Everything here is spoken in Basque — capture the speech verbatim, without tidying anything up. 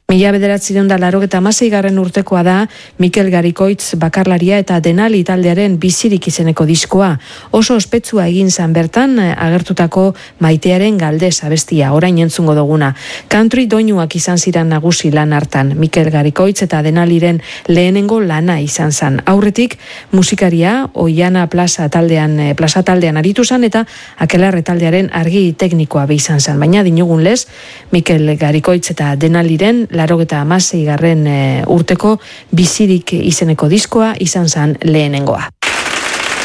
Mila bederatziehun eta laurogeita hamaseigarren urtekoa da Mikel Garikoitz bakarlaria eta Denali taldearen Bizirik izeneko diskoa. Oso ospetsua egin zan bertan agertutako Maitearen Galdez abestia, orain entzungo duguna. Country doinuak izan ziren nagusi lan hartan. Mikel Garikoitz eta Denaliren lehenengo lana izan zan. Aurretik musikaria Oiana Plaza taldean Plaza taldean aritu zan eta Akelarre taldearen argi teknikoa be izan zan. Baina dinugun lez, Mikel Garikoitz eta Denaliren laurogeita hamaseigarren urteko Bizirik izeneko diskoa izan zan lehenengoa.